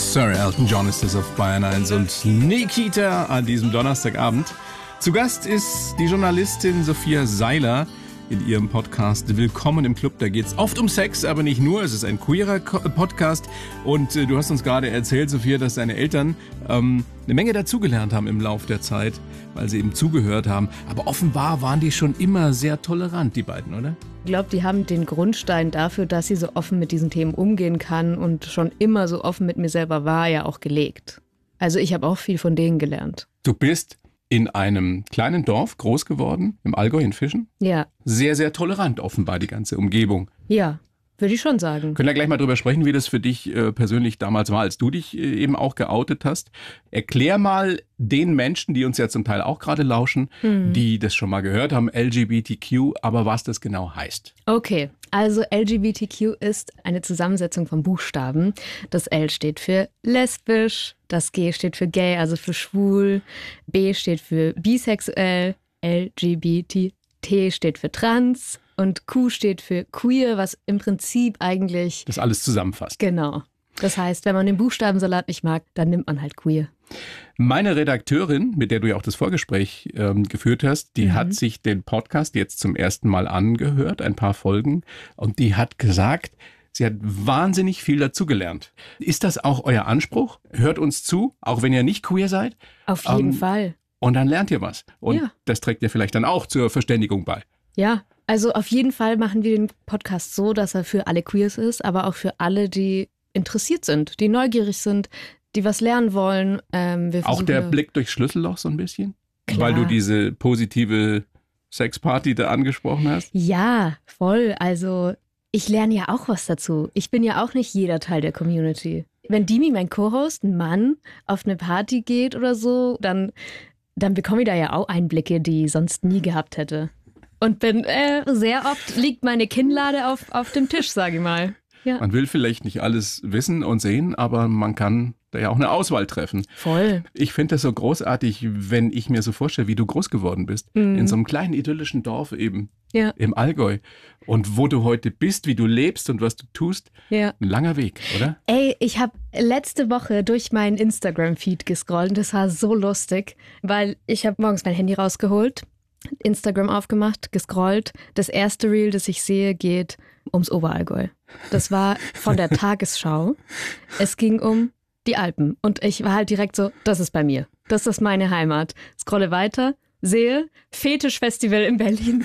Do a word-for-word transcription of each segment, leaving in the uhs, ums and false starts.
Sir Elton John ist es auf Bayern eins und Nikita an diesem Donnerstagabend. Zu Gast ist die Journalistin Sophia Seiler in ihrem Podcast Willkommen im Club. Da geht es oft um Sex, aber nicht nur. Es ist ein queerer Podcast. Und äh, du hast uns gerade erzählt, Sophia, dass deine Eltern ähm, eine Menge dazugelernt haben im Lauf der Zeit, weil sie eben zugehört haben. Aber offenbar waren die schon immer sehr tolerant, die beiden, oder? Ich glaube, die haben den Grundstein dafür, dass sie so offen mit diesen Themen umgehen kann und schon immer so offen mit mir selber war, ja auch gelegt. Also ich habe auch viel von denen gelernt. Du bist in einem kleinen Dorf groß geworden, im Allgäu in Fischen. Ja. Sehr, sehr tolerant offenbar, die ganze Umgebung. Ja, würde ich schon sagen. Können wir gleich mal drüber sprechen, wie das für dich äh, persönlich damals war, als du dich äh, eben auch geoutet hast. Erklär mal den Menschen, die uns ja zum Teil auch gerade lauschen, hm. die das schon mal gehört haben, L G B T Q, aber was das genau heißt. Okay, also L G B T Q ist eine Zusammensetzung von Buchstaben. Das L steht für lesbisch, das G steht für gay, also für schwul, B steht für bisexuell, L G B T T steht für trans und Q steht für queer, was im Prinzip eigentlich das alles zusammenfasst. Genau. Das heißt, wenn man den Buchstabensalat nicht mag, dann nimmt man halt queer. Meine Redakteurin, mit der du ja auch das Vorgespräch ähm, geführt hast, die mhm. hat sich den Podcast jetzt zum ersten Mal angehört, ein paar Folgen, und die hat gesagt, sie hat wahnsinnig viel dazugelernt. Ist das auch euer Anspruch? Hört uns zu, auch wenn ihr nicht queer seid? Auf jeden ähm, Fall. Und dann lernt ihr was. Und ja. das trägt ja vielleicht dann auch zur Verständigung bei. Ja, also auf jeden Fall machen wir den Podcast so, dass er für alle Queers ist, aber auch für alle, die interessiert sind, die neugierig sind, die was lernen wollen. Ähm, wir auch der Blick durchs Schlüsselloch so ein bisschen? Klar. Weil du diese positive Sexparty da angesprochen hast? Ja, voll. Also ich lerne ja auch was dazu. Ich bin ja auch nicht jeder Teil der Community. Wenn Dimi, mein Co-Host, ein Mann, auf eine Party geht oder so, dann, dann bekomme ich da ja auch Einblicke, die ich sonst nie gehabt hätte. Und bin äh, sehr oft liegt meine Kinnlade auf, auf dem Tisch, sage ich mal. Ja. Man will vielleicht nicht alles wissen und sehen, aber man kann da ja auch eine Auswahl treffen. Voll. Ich finde das so großartig, wenn ich mir so vorstelle, wie du groß geworden bist. Mhm. In so einem kleinen idyllischen Dorf eben ja. im Allgäu. Und wo du heute bist, wie du lebst und was du tust. Ja. Ein langer Weg, oder? Ey, ich habe letzte Woche durch meinen Instagram-Feed gescrollt und das war so lustig, weil ich habe morgens mein Handy rausgeholt, Instagram aufgemacht, gescrollt. Das erste Reel, das ich sehe, geht ums Oberallgäu. Das war von der Tagesschau. Es ging um die Alpen. Und ich war halt direkt so, das ist bei mir. Das ist meine Heimat. Scrolle weiter, sehe Fetischfestival in Berlin.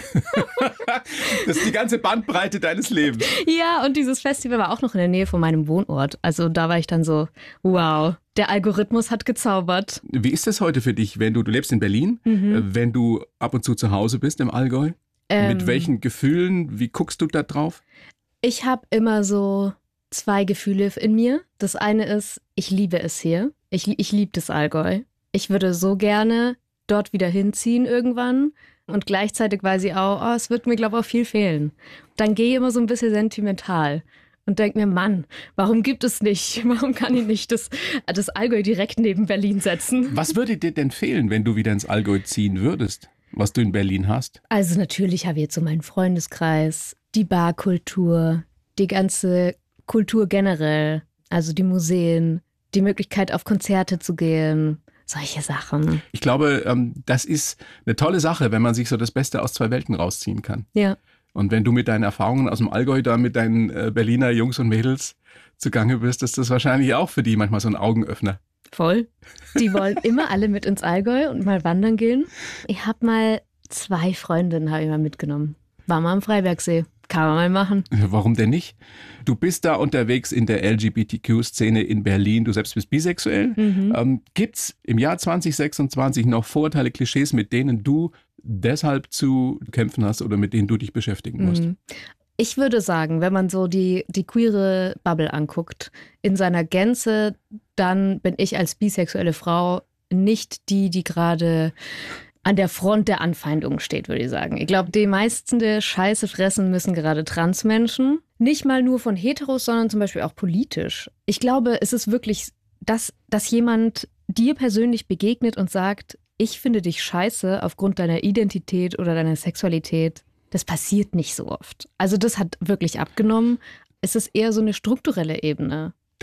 Das ist die ganze Bandbreite deines Lebens. Ja, und dieses Festival war auch noch in der Nähe von meinem Wohnort. Also da war ich dann so, wow, der Algorithmus hat gezaubert. Wie ist das heute für dich, wenn du, du lebst in Berlin, mhm. wenn du ab und zu zu Hause bist im Allgäu? Ähm, Mit welchen Gefühlen, wie guckst du da drauf? Ich habe immer so zwei Gefühle in mir. Das eine ist, ich liebe es hier. Ich, ich liebe das Allgäu. Ich würde so gerne dort wieder hinziehen irgendwann. Und gleichzeitig weiß ich auch, oh, es wird mir, glaube ich, auch viel fehlen. Dann gehe ich immer so ein bisschen sentimental und denke mir, Mann, warum gibt es nicht, warum kann ich nicht das, das Allgäu direkt neben Berlin setzen? Was würde dir denn fehlen, wenn du wieder ins Allgäu ziehen würdest, was du in Berlin hast? Also natürlich habe ich jetzt so meinen Freundeskreis, die Barkultur, die ganze Kultur generell, also die Museen, die Möglichkeit auf Konzerte zu gehen, solche Sachen. Ich glaube, das ist eine tolle Sache, wenn man sich so das Beste aus zwei Welten rausziehen kann. Ja. Und wenn du mit deinen Erfahrungen aus dem Allgäu da mit deinen Berliner Jungs und Mädels zugange bist, ist das wahrscheinlich auch für die manchmal so ein Augenöffner. Voll. Die wollen immer alle mit ins Allgäu und mal wandern gehen. Ich habe mal zwei Freundinnen habe ich mal mitgenommen. War mal am Freibergsee. Kann man mal machen. Warum denn nicht? Du bist da unterwegs in der L G B T Q-Szene in Berlin. Du selbst bist bisexuell. Mhm. Ähm, gibt's im Jahr zwanzig sechsundzwanzig noch Vorurteile, Klischees, mit denen du deshalb zu kämpfen hast oder mit denen du dich beschäftigen musst? Mhm. Ich würde sagen, wenn man so die, die queere Bubble anguckt, in seiner Gänze, dann bin ich als bisexuelle Frau nicht die, die gerade an der Front der Anfeindung steht, würde ich sagen. Ich glaube, die meisten der Scheiße fressen müssen gerade Transmenschen. Nicht mal nur von Heteros, sondern zum Beispiel auch politisch. Ich glaube, es ist wirklich, dass, dass jemand dir persönlich begegnet und sagt, ich finde dich scheiße aufgrund deiner Identität oder deiner Sexualität. Das passiert nicht so oft. Also das hat wirklich abgenommen. Es ist eher so eine strukturelle Ebene.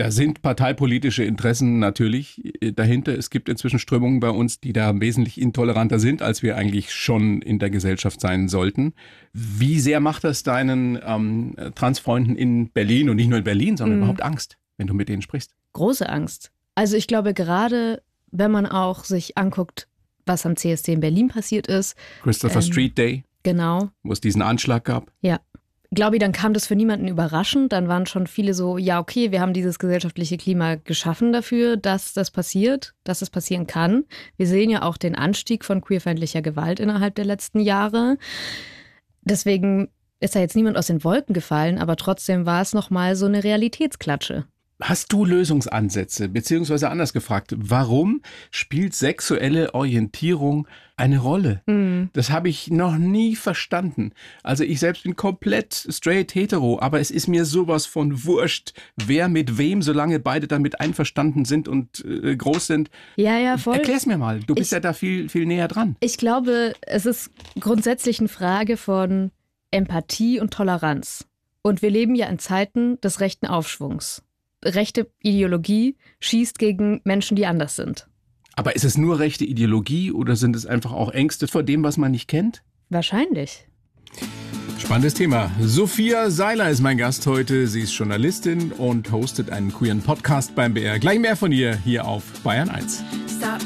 Da sind parteipolitische Interessen natürlich dahinter. Es gibt inzwischen Strömungen bei uns, die da wesentlich intoleranter sind, als wir eigentlich schon in der Gesellschaft sein sollten. Wie sehr macht das deinen ähm, Transfreunden in Berlin und nicht nur in Berlin, sondern mhm. überhaupt Angst, wenn du mit denen sprichst? Große Angst. Also ich glaube, gerade wenn man auch sich anguckt, was am C S D in Berlin passiert ist. Christopher ähm, Street Day. Genau. Wo es diesen Anschlag gab. Ja. Glaube ich, dann kam das für niemanden überraschend. Dann waren schon viele so, ja okay, wir haben dieses gesellschaftliche Klima geschaffen dafür, dass das passiert, dass es passieren kann. Wir sehen ja auch den Anstieg von queerfeindlicher Gewalt innerhalb der letzten Jahre. Deswegen ist da jetzt niemand aus den Wolken gefallen, aber trotzdem war es nochmal so eine Realitätsklatsche. Hast du Lösungsansätze, beziehungsweise anders gefragt, warum spielt sexuelle Orientierung eine Rolle? Mhm. Das habe ich noch nie verstanden. Also ich selbst bin komplett straight hetero, aber es ist mir sowas von wurscht, wer mit wem, solange beide damit einverstanden sind und äh, groß sind. Ja, ja, voll. Erklär's mir mal, du bist ich, ja da viel, viel näher dran. Ich glaube, es ist grundsätzlich eine Frage von Empathie und Toleranz. Und wir leben ja in Zeiten des rechten Aufschwungs. Rechte Ideologie schießt gegen Menschen, die anders sind. Aber ist es nur rechte Ideologie oder sind es einfach auch Ängste vor dem, was man nicht kennt? Wahrscheinlich. Spannendes Thema. Sophia Seiler ist mein Gast heute. Sie ist Journalistin und hostet einen queeren Podcast beim B R. Gleich mehr von ihr hier auf Bayern eins.